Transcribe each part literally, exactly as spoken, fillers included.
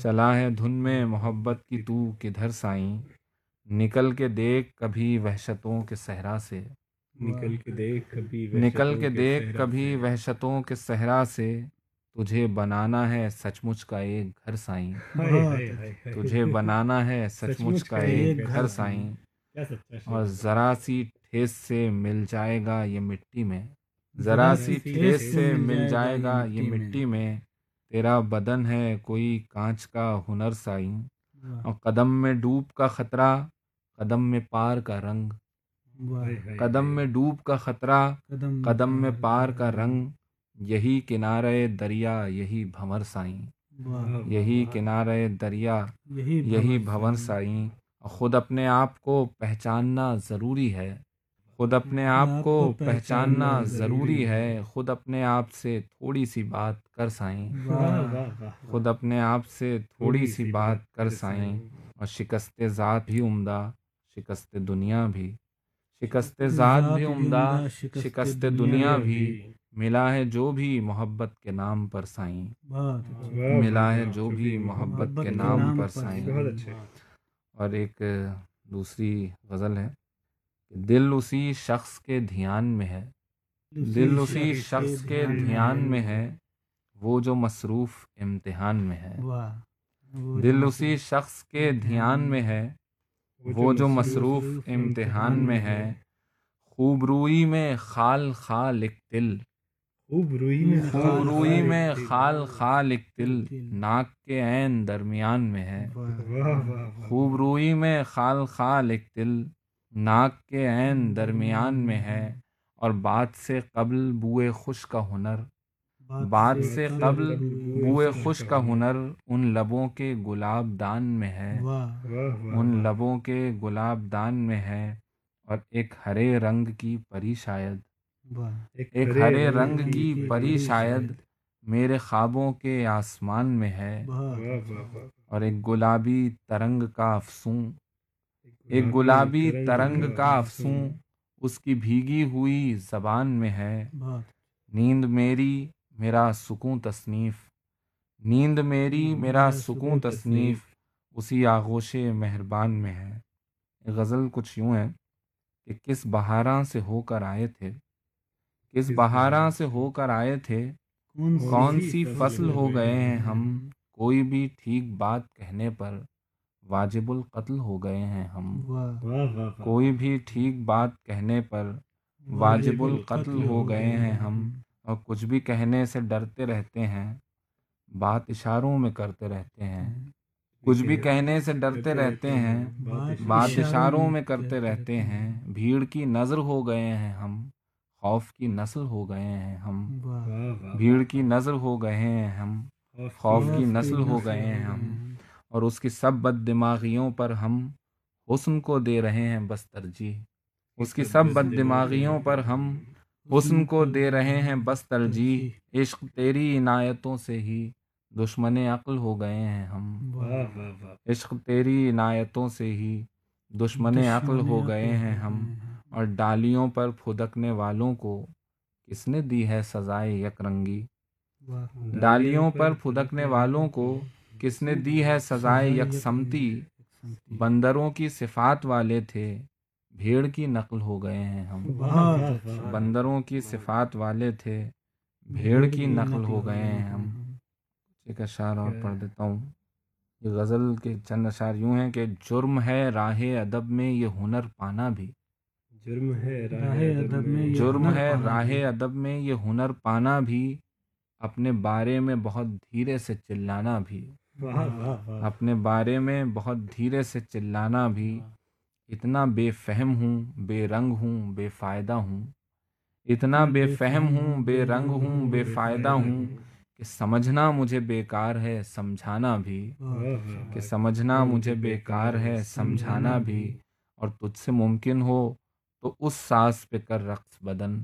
چلا ہے دھن میں محبت کی تو کدھر سائیں، نکل کے دیکھ کبھی وحشتوں کے صحرا سے، نکل کے دیکھ کبھی نکل کے وحشتوں دیکھ صحرا کبھی سے، وحشتوں کے صحرا سے، تجھے بنانا ہے سچ مچ کا ایک گھر سائیں، ہائے ہائے ہائے ہائے، تجھے بنانا ہے سچ مچ کا ایک گھر سائیں، کیا سچا شعر اور ہے۔ ذرا سی ٹھیس سے مل جائے گا یہ مٹی میں، ذرا سی ٹھیس سے مل جائے گا یہ مٹی میں، تیرا بدن ہے کوئی کانچ کا ہنر سائیں، اور قدم میں ڈوب کا خطرہ قدم میں پار کا رنگ، ہائے ہائے قدم میں ڈوب کا خطرہ قدم میں پار کا رنگ، یہی کنارے دریا یہی بھنور سائیں، یہی کنارے دریا یہی بھنور سائیں، خود اپنے آپ کو پہچاننا ضروری ہے، خود اپنے آپ کو پہچاننا ضروری ہے، خود اپنے آپ سے تھوڑی سی بات کر سائیں، واہ واہ واہ، خود اپنے آپ سے تھوڑی سی بات کر سائیں، اور شکست ذات بھی عمدہ شکست دنیا بھی، شکست ذات بھی عمدہ شکست دنیا بھی، ملا ہے جو بھی محبت کے نام پر سائیں، ملا ہے جو بھی محبت کے نام پر سائیں۔ بہت اچھے۔ اور ایک دوسری غزل ہے کہ دل اسی شخص کے دھیان میں ہے، دل اسی شخص کے دھیان میں ہے، وہ جو مصروف امتحان میں ہے، دل اسی شخص کے دھیان میں ہے، وہ جو مصروف امتحان میں ہے، خوب روئی میں خال خال ایک دل، خوب روئی میں خوب روئی میں خال خال ایک دل، ناک کے عین درمیان میں ہے، واہ واہ، خوب روئی میں خال خال ایک دل، ناک کے عین درمیان میں ہے، اور بات سے قبل بوئے خوش کا ہنر، بات سے قبل بوئے خوش کا ہنر، ان لبوں کے گلاب دان میں ہے، ان لبوں کے گلاب دان میں ہے، اور ایک ہرے رنگ کی پری شاید، ایک ہرے رنگ کی پری شاید، میرے خوابوں کے آسمان میں ہے، اور ایک گلابی ترنگ کا افسوں، ایک گلابی ترنگ کا افسوں، اس کی بھیگی ہوئی زبان میں ہے، نیند میری میرا سکون تصنیف، نیند میری میرا سکون تصنیف، اسی آغوش مہربان میں ہے۔ غزل کچھ یوں ہے کہ کس بہاراں سے ہو کر آئے تھے، کس بہاراں سے ہو کر آئے تھے، کون سی فصل ہو گئے ہیں ہم، کوئی بھی ٹھیک بات کہنے پر واجب القتل ہو گئے ہیں ہم، کوئی بھی ٹھیک بات کہنے پر واجب القتل ہو گئے ہیں ہم، اور کچھ بھی کہنے سے ڈرتے رہتے ہیں، بات اشاروں میں کرتے رہتے ہیں، کچھ بھی کہنے سے ڈرتے رہتے ہیں، بات اشاروں میں کرتے رہتے ہیں، بھیڑ کی نظر ہو گئے ہیں ہم، خوف کی نسل ہو گئے ہیں ہم، بھیڑ کی نظر ہو گئے ہیں ہم، خوف کی نسل ہو گئے ہیں ہم، اور اس کی سب بد دماغیوں پر ہم حسن کو دے رہے ہیں بس ترجیح، اس کی سب بد دماغیوں پر ہم حسن کو دے رہے ہیں بس ترجیح، عشق تیری عنایتوں سے ہی دشمن عقل ہو گئے ہیں ہم، عشق تیری عنایتوں سے ہی دشمن عقل ہو گئے ہیں ہم، اور ڈالیوں پر پھدکنے والوں کو کس نے دی ہے سزائے یک رنگی، ڈالیوں پر پھدکنے والوں کو کس نے دی ہے سزائے یکسمتی، بندروں کی صفات والے تھے بھیڑ کی نقل ہو گئے ہیں ہم، بندروں کی صفات والے تھے بھیڑ کی نقل ہو گئے ہیں ہم۔ ایک اشعار اور پڑھ دیتا ہوں۔ یہ غزل کے چند اشعار یوں ہیں کہ جرم ہے راہ ادب میں یہ ہنر پانا بھی، جرم ہے راہ ادب میں یہ جرم ہنر ہے پانا راہ بھی، ادب میں یہ ہنر پانا بھی، اپنے بارے میں بہت دھیرے سے چلانا بھی، واہ واہ واہ، اپنے بارے میں بہت دھیرے سے چلانا بھی، اتنا بے فہم ہوں بے رنگ ہوں بے فائدہ ہوں، اتنا بے فہم ہوں بے رنگ ہوں بے فائدہ ہوں، کہ سمجھنا مجھے بیکار ہے سمجھانا بھی، کہ سمجھنا مجھے بیکار ہے سمجھانا بھی، اور تجھ سے ممکن ہو تو اس ساز پہ کر رقص بدن،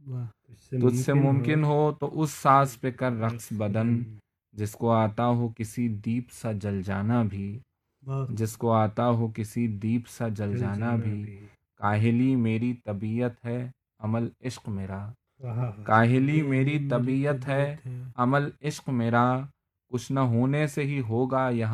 تجھ سے ممکن ہو تو اس ساز پہ کر رقص بدن، جس کو آتا ہو کسی دیپ سا جل جانا بھی، جس کو آتا ہو کسی دیپ سا جل جانا بھی، کاہلی میری طبیعت ہے عمل عشق میرا، کاہلی میری طبیعت ہے عمل عشق میرا، کچھ نہ ہونے سے ہی ہوگا یہاں